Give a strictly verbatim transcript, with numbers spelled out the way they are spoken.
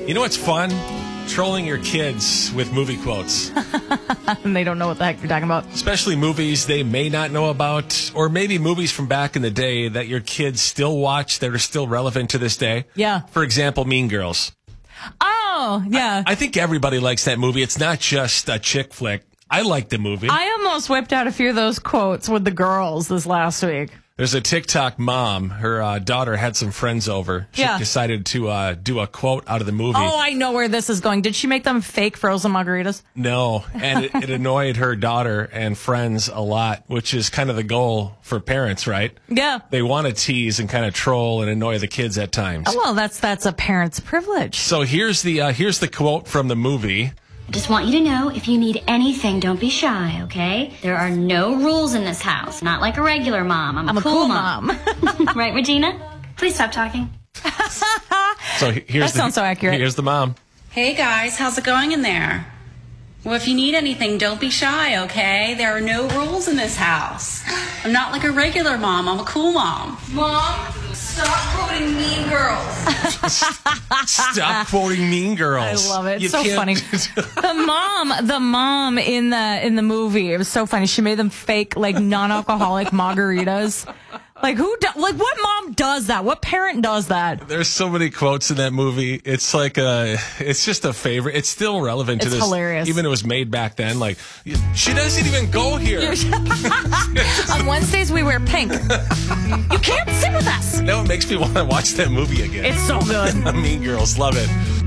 You know what's fun? Trolling your kids with movie quotes. And they don't know what the heck you're talking about. Especially movies they may not know about, or maybe movies from back in the day that your kids still watch that are still relevant to this day. Yeah. For example, Mean Girls. Oh, yeah. I think everybody likes that movie. It's not just a chick flick. I like the movie. I almost whipped out a few of those quotes with the girls this last week. There's a TikTok mom. Her uh, daughter had some friends over. She Yeah. decided to uh, do a quote out of the movie. Oh, I know where this is going. Did she make them fake frozen margaritas? No, and it, it annoyed her daughter and friends a lot, which is kind of the goal for parents, right? Yeah. They want to tease and kind of troll and annoy the kids at times. Oh, well, that's that's a parent's privilege. So here's the uh, here's the quote from the movie. Just want you to know, if you need anything, don't be shy, okay? There are no rules in this house. Not like a regular mom. I'm a, I'm a cool, cool mom. mom. Right, Regina? Please stop talking. So he- here's That the, sounds so accurate. Here's the mom. Hey guys, how's it going in there? Well, if you need anything, don't be shy, okay? There are no rules in this house. I'm not like a regular mom, I'm a cool mom. Mom, stop quoting Mean Girls. Stop quoting Mean Girls. I love it. You It's so can't- funny. The mom, the mom in the in the movie, it was so funny. She made them fake like non-alcoholic margaritas. Like who? Do, like what mom does that? What parent does that? There's so many quotes in that movie. It's like a, it's just a favorite. It's still relevant to It's this. hilarious. Even it was made back then. Like, she doesn't even go here. On Wednesdays we wear pink. You can't sit with us. Now it makes me want to watch that movie again. It's so good. Mean Girls, love it.